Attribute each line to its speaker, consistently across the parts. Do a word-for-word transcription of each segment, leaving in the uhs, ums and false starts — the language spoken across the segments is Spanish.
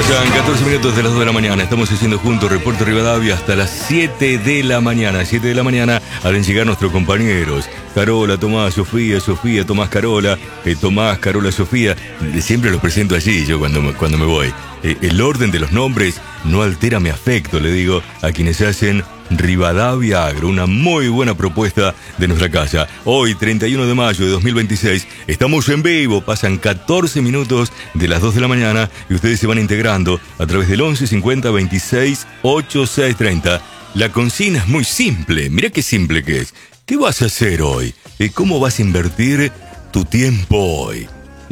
Speaker 1: Pasan catorce minutos de las dos de la mañana. Estamos haciendo juntos Reporte Rivadavia hasta las siete de la mañana. siete de la mañana harán llegar nuestros compañeros. Carola, Tomás, Sofía, Sofía, Tomás, Carola, eh, Tomás, Carola, Sofía. Siempre los presento allí yo cuando me, cuando me voy. Eh, el orden de los nombres no altera mi afecto, le digo a quienes hacen Rivadavia Agro, una muy buena propuesta de nuestra casa. Hoy, treinta y uno de mayo de dos mil veintiséis, estamos en vivo, pasan catorce minutos de las dos de la mañana y ustedes se van integrando a través del once cincuenta veintiséis ochenta y seis treinta. La consigna es muy simple, mirá qué simple que es. ¿Qué vas a hacer hoy? ¿Cómo vas a invertir tu tiempo hoy?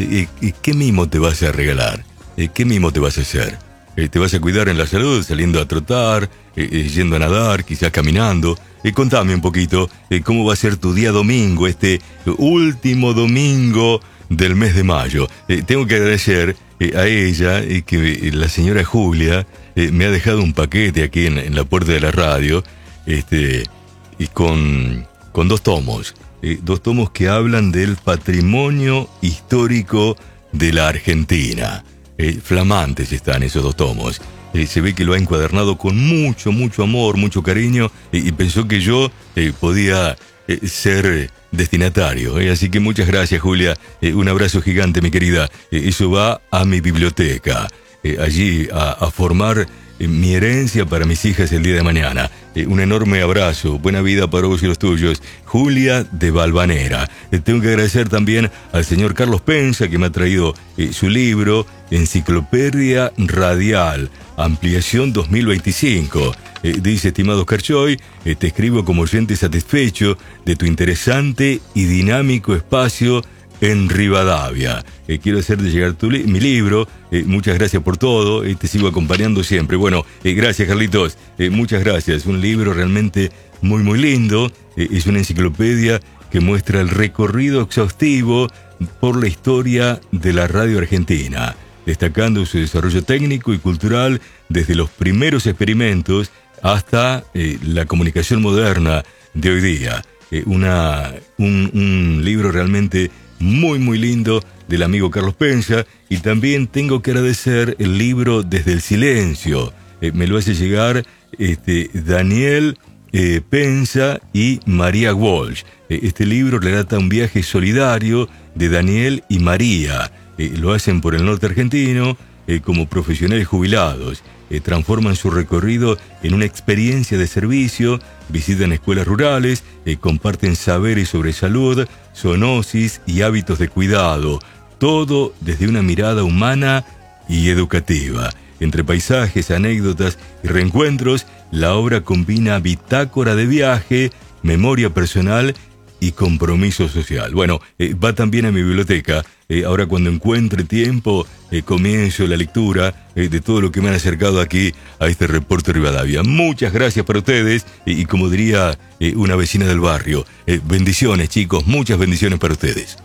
Speaker 1: ¿Qué mimo te vas a regalar? ¿Qué mimo te vas a hacer? ¿Te vas a cuidar en la salud saliendo a trotar, eh, yendo a nadar, quizás caminando? Eh, contame un poquito eh, cómo va a ser tu día domingo, este último domingo del mes de mayo. Eh, tengo que agradecer eh, a ella eh, que eh, la señora Julia eh, me ha dejado un paquete aquí en, en la puerta de la radio, este, y con, con dos tomos, eh, dos tomos que hablan del patrimonio histórico de la Argentina. Eh, flamantes están esos dos tomos. Eh, se ve que lo ha encuadernado con mucho, mucho amor, mucho cariño, eh, y pensó que yo eh, podía eh, ser destinatario. Eh. Así que muchas gracias, Julia. Eh, un abrazo gigante, mi querida. Eh, eso va a mi biblioteca, eh, allí a, a formar eh, mi herencia para mis hijas el día de mañana. Eh, un enorme abrazo, buena vida para vos y los tuyos. Julia de Valvanera. Eh, tengo que agradecer también al señor Carlos Pensa, que me ha traído eh, su libro Enciclopedia Radial, ampliación dos mil veinticinco. Eh, dice: estimado Oscar Choy, eh, te escribo como oyente satisfecho de tu interesante y dinámico espacio en Rivadavia. Eh, quiero hacerte llegar tu li- mi libro. Eh, muchas gracias por todo. Eh, te sigo acompañando siempre. Bueno, eh, gracias, Carlitos. Eh, muchas gracias. Un libro realmente muy, muy lindo. Eh, es una enciclopedia que muestra el recorrido exhaustivo por la historia de la radio argentina, destacando su desarrollo técnico y cultural desde los primeros experimentos hasta eh, la comunicación moderna de hoy día. Eh, una, un, un libro realmente muy, muy lindo del amigo Carlos Pensa. Y también tengo que agradecer el libro Desde el Silencio. Eh, me lo hace llegar este, Daniel eh, Pensa y María Walsh. Eh, este libro relata un viaje solidario de Daniel y María. Eh, lo hacen por el norte argentino eh, como profesionales jubilados. Eh, transforman su recorrido en una experiencia de servicio, visitan escuelas rurales, eh, comparten saberes sobre salud, zoonosis y hábitos de cuidado. Todo desde una mirada humana y educativa. Entre paisajes, anécdotas y reencuentros, la obra combina bitácora de viaje, memoria personal y compromiso social. Bueno, eh, va también a mi biblioteca. Eh, ahora cuando encuentre tiempo, eh, comienzo la lectura eh, de todo lo que me han acercado aquí a este Reporte Rivadavia. Muchas gracias para ustedes y, y como diría eh, una vecina del barrio, eh, bendiciones, chicos, muchas bendiciones para ustedes.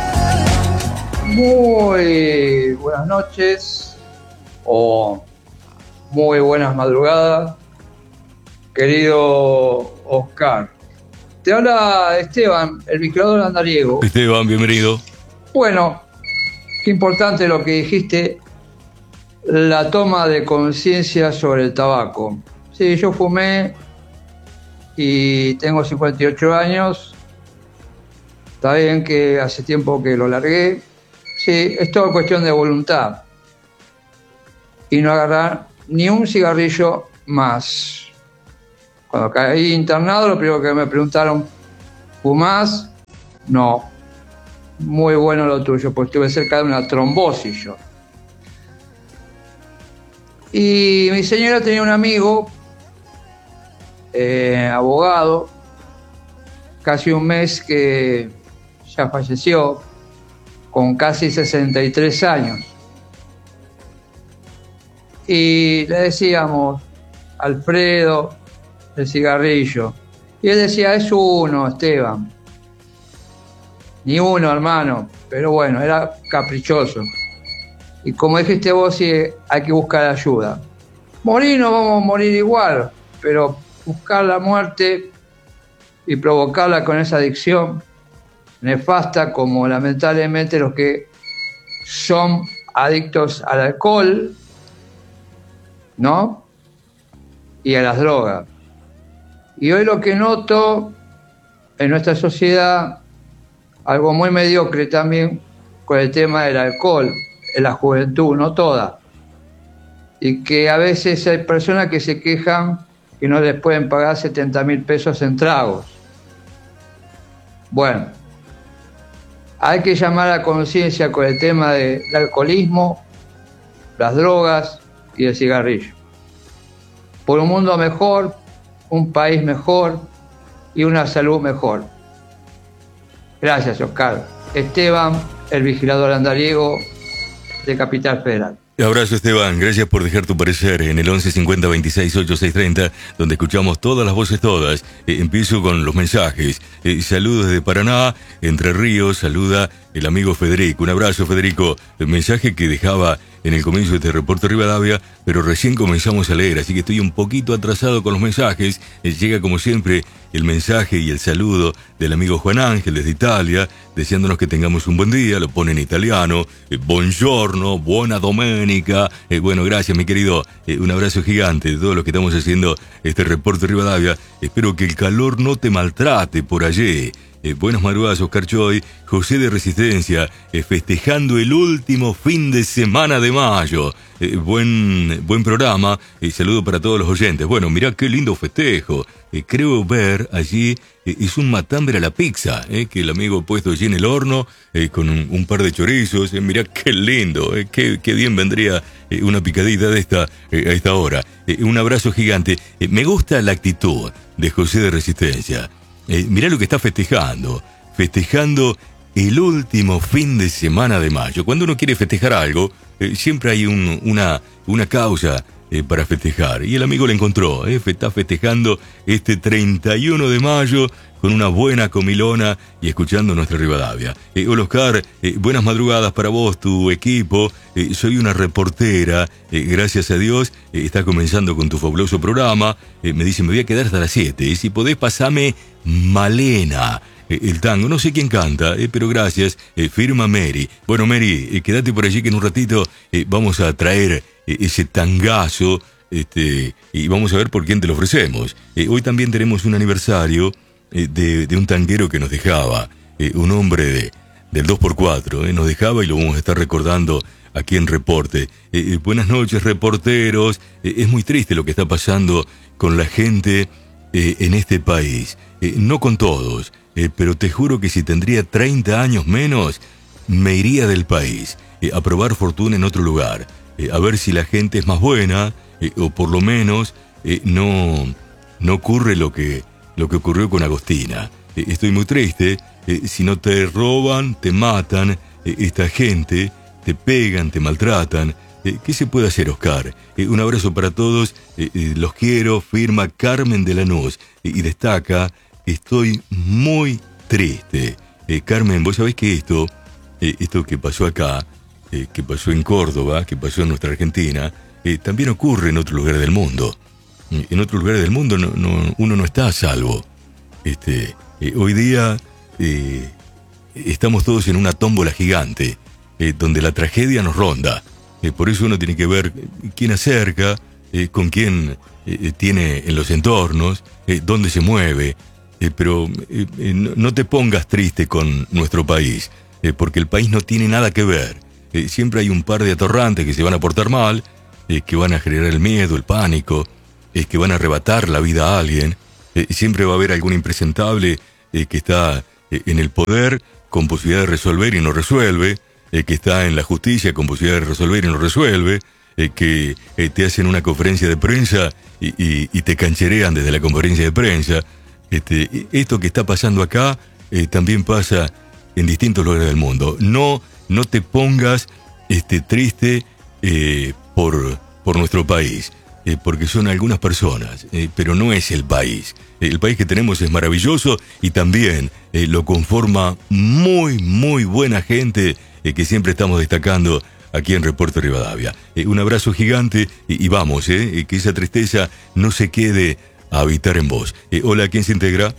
Speaker 2: Muy buenas noches o muy buenas madrugadas, querido Oscar. Te habla Esteban, el vigilador andariego.
Speaker 1: Esteban, bienvenido.
Speaker 2: Bueno, qué importante lo que dijiste, la toma de conciencia sobre el tabaco. Sí, yo fumé y tengo cincuenta y ocho años. Está bien que hace tiempo que lo largué. Sí, es todo cuestión de voluntad. Y no agarrar ni un cigarrillo más. Cuando caí internado, lo primero que me preguntaron, ¿fumás? No. Muy bueno lo tuyo, porque estuve cerca de una trombosis yo. Y mi señora tenía un amigo, eh, abogado, casi un mes que ya falleció, con casi sesenta y tres años. Y le decíamos, Alfredo, el cigarrillo. Y él decía, es uno, Esteban. Ni uno, hermano. Pero bueno, era caprichoso. Y como dijiste vos, sí, hay que buscar ayuda. Morir no vamos a morir igual, pero buscar la muerte y provocarla con esa adicción nefasta, como lamentablemente los que son adictos al alcohol ¿no? Y a las drogas. Y hoy lo que noto en nuestra sociedad, algo muy mediocre también con el tema del alcohol, en la juventud, no toda. Y que a veces hay personas que se quejan que no les pueden pagar setenta mil pesos en tragos. Bueno, hay que llamar a conciencia con el tema del alcoholismo, las drogas y el cigarrillo. Por un mundo mejor, un país mejor y una salud mejor. Gracias, Oscar. Esteban, el vigilador andariego de Capital Federal.
Speaker 1: Abrazo, Esteban, gracias por dejar tu parecer en el once cincuenta veintiséis ochenta y seis treinta, donde escuchamos todas las voces todas. Eh, empiezo con los mensajes. Eh, saludos desde Paraná, Entre Ríos, saluda el amigo Federico. Un abrazo, Federico. El mensaje que dejaba en el comienzo de este reporte Rivadavia, pero recién comenzamos a leer, así que estoy un poquito atrasado con los mensajes. Eh, llega como siempre el mensaje y el saludo del amigo Juan Ángel desde Italia, deseándonos que tengamos un buen día, lo pone en italiano, eh, buongiorno, buona domenica, eh, bueno, gracias mi querido, eh, un abrazo gigante de todos los que estamos haciendo este reporte Rivadavia, espero que el calor no te maltrate por allí. Eh, buenas madrugadas, Oscar Choy, José de Resistencia, eh, festejando el último fin de semana de mayo. Eh, buen, buen programa, eh, saludo para todos los oyentes. Bueno, mirá qué lindo festejo. Eh, creo ver allí, eh, es un matambre a la pizza, eh, que el amigo ha puesto allí en el horno, eh, con un, un par de chorizos. Eh, mirá qué lindo, eh, qué, qué bien vendría eh, una picadita de esta eh, a esta hora. Eh, un abrazo gigante. Eh, me gusta la actitud de José de Resistencia. Eh, mirá lo que está festejando, festejando el último fin de semana de mayo. Cuando uno quiere festejar algo, eh, siempre hay un, una, una causa eh, para festejar. Y el amigo la encontró, eh, está festejando este treinta y uno de mayo con una buena comilona y escuchando nuestra Rivadavia. Eh, hola Oscar, eh, buenas madrugadas para vos, tu equipo. Eh, soy una reportera, eh, gracias a Dios, eh, está comenzando con tu fabuloso programa. Eh, me dice, me voy a quedar hasta las siete. Y si podés, pasame Malena, eh, el tango. No sé quién canta, eh, pero gracias. Eh, firma Mary. Bueno, Mary, eh, quédate por allí que en un ratito eh, vamos a traer eh, ese tangazo. Este, y vamos a ver por quién te lo ofrecemos. Eh, hoy también tenemos un aniversario eh, de, de un tanguero que nos dejaba, eh, un hombre de, del dos por cuatro, eh, nos dejaba y lo vamos a estar recordando aquí en Reporte. Eh, eh, buenas noches, reporteros. Eh, es muy triste lo que está pasando con la gente eh, en este país. Eh, no con todos, eh, pero te juro que si tendría treinta años menos, me iría del país, eh, a probar fortuna en otro lugar, eh, a ver si la gente es más buena, eh, o por lo menos eh, no, no ocurre lo que, lo que ocurrió con Agostina. Eh, estoy muy triste, eh, si no te roban, te matan, eh, esta gente, te pegan, te maltratan. Eh, ¿Qué se puede hacer, Oscar? Eh, un abrazo para todos, eh, eh, los quiero, firma Carmen de Lanús, eh, y destaca, estoy muy triste. Eh, Carmen, vos sabés que esto, eh, esto que pasó acá, eh, que pasó en Córdoba, que pasó en nuestra Argentina, eh, también ocurre en otros lugares del mundo. Eh, en otros lugares del mundo no, no, uno no está a salvo. Este, eh, hoy día eh, estamos todos en una tómbola gigante, eh, donde la tragedia nos ronda. Eh, por eso uno tiene que ver quién acerca, eh, con quién eh, tiene en los entornos, eh, dónde se mueve. Eh, pero eh, eh, no te pongas triste con nuestro país, eh, porque el país no tiene nada que ver. Eh, siempre hay un par de atorrantes que se van a portar mal, eh, que van a generar el miedo, el pánico, eh, que van a arrebatar la vida a alguien. Eh, siempre va a haber algún impresentable eh, que está eh, en el poder con posibilidad de resolver y no resuelve, eh, que está en la justicia con posibilidad de resolver y no resuelve, eh, que eh, te hacen una conferencia de prensa y, y, y te cancherean desde la conferencia de prensa. Este, esto que está pasando acá eh, también pasa en distintos lugares del mundo. No, no te pongas este, triste eh, por, por nuestro país, eh, porque son algunas personas, eh, pero no es el país. El país que tenemos es maravilloso y también eh, lo conforma muy, muy buena gente eh, que siempre estamos destacando aquí en Reporte Rivadavia. Eh, un abrazo gigante y, y vamos, eh, que esa tristeza no se quede a habitar en vos. Eh, hola, ¿quién se integra?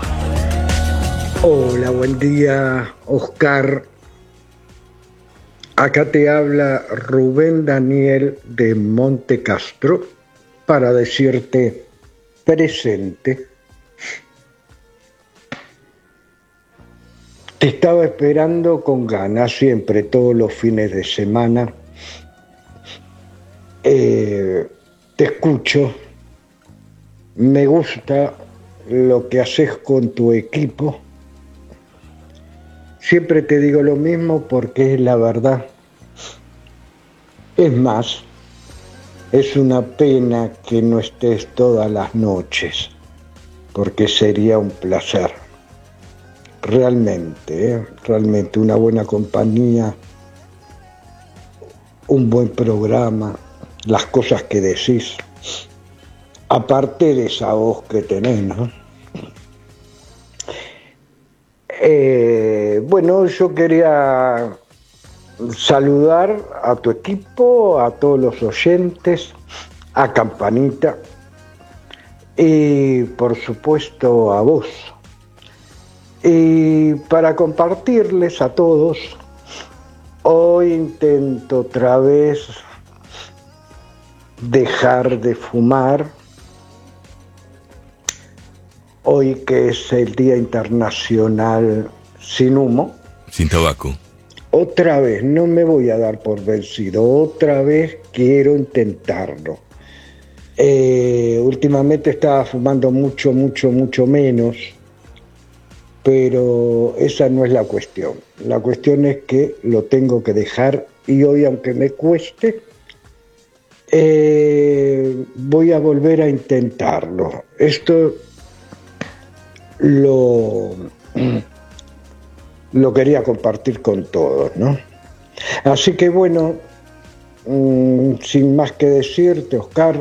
Speaker 3: Hola, buen día, Oscar. Acá te habla Rubén Daniel de Monte Castro para decirte presente. Te estaba esperando con ganas siempre, todos los fines de semana. Eh, te escucho, me gusta lo que haces con tu equipo. Siempre te digo lo mismo porque es la verdad. Es más, es una pena que no estés todas las noches, porque sería un placer. Realmente, ¿eh? realmente una buena compañía, un buen programa, las cosas que decís, aparte de esa voz que tenés, ¿no? Eh, bueno, yo quería saludar a tu equipo, a todos los oyentes, a Campanita y por supuesto a vos. Y para compartirles a todos, hoy intento otra vez dejar de fumar. Hoy que es el Día Internacional sin humo.
Speaker 1: Sin tabaco.
Speaker 3: Otra vez, no me voy a dar por vencido, otra vez quiero intentarlo. Eh, últimamente estaba fumando mucho, mucho, mucho menos, pero esa no es la cuestión. La cuestión es que lo tengo que dejar y hoy, aunque me cueste, eh, voy a volver a intentarlo. Esto lo, lo quería compartir con todos, ¿no? Así que bueno, mmm, sin más que decirte, Oscar,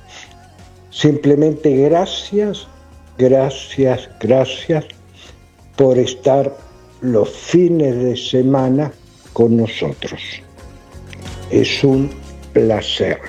Speaker 3: simplemente gracias, gracias, gracias por estar los fines de semana con nosotros. Es un placer.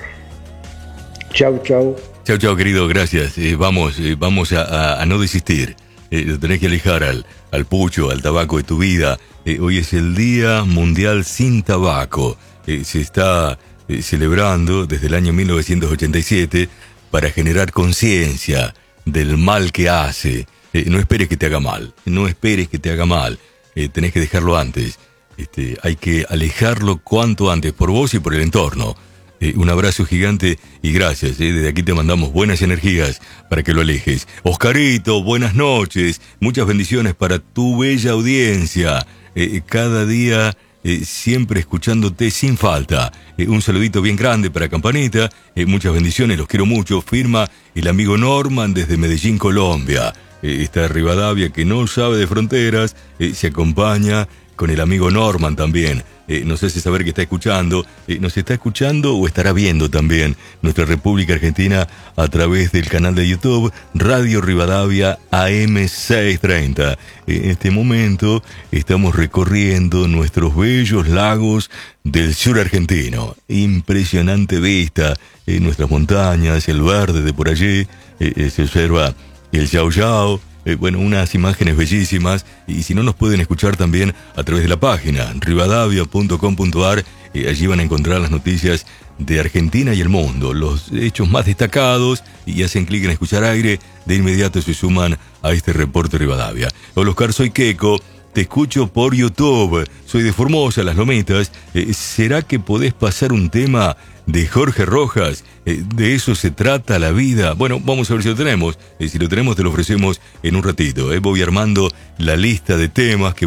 Speaker 3: Chau, chau.
Speaker 1: Chau, chau, querido, gracias. Eh, vamos, eh, vamos a, a, a no desistir. Eh, tenés que alejar al, al pucho, al tabaco de tu vida. Eh, hoy es el Día Mundial Sin Tabaco. Eh, se está eh, celebrando desde el año mil novecientos ochenta y siete para generar conciencia del mal que hace. Eh, no esperes que te haga mal, no esperes que te haga mal. Eh, tenés que dejarlo antes. Este, hay que alejarlo cuanto antes, por vos y por el entorno. Eh, un abrazo gigante y gracias. Eh, desde aquí te mandamos buenas energías para que lo alejes. Oscarito, buenas noches. Muchas bendiciones para tu bella audiencia. Eh, cada día eh, siempre escuchándote sin falta. Eh, un saludito bien grande para Campanita. Eh, muchas bendiciones, los quiero mucho. Firma el amigo Norman desde Medellín, Colombia. Eh, está Rivadavia, que no sabe de fronteras. Eh, se acompaña con el amigo Norman también. Eh, nos hace saber que está escuchando, eh, nos está escuchando o estará viendo también nuestra República Argentina a través del canal de YouTube Radio Rivadavia A M seiscientos treinta. En este momento estamos recorriendo nuestros bellos lagos del sur argentino. Impresionante vista en nuestras montañas, el verde de por allí, eh, eh, se observa el Yao Yao. Eh, bueno, unas imágenes bellísimas, y si no nos pueden escuchar también a través de la página rivadavia punto com punto ar, eh, allí van a encontrar las noticias de Argentina y el mundo, los hechos más destacados, y hacen clic en escuchar aire, de inmediato se suman a este reporte Rivadavia. Hola Oscar, soy Keiko, te escucho por YouTube, soy de Formosa, Las Lometas. Eh, ¿será que podés pasar un tema de Jorge Rojas? Eh, de eso se trata la vida. Bueno, vamos a ver si lo tenemos. Eh, si lo tenemos te lo ofrecemos en un ratito. Eh. Voy armando la lista de temas que